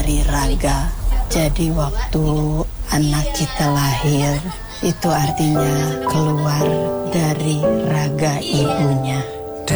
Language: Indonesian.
dari raga. Jadi waktu anak kita lahir, itu artinya keluar dari raga ibunya.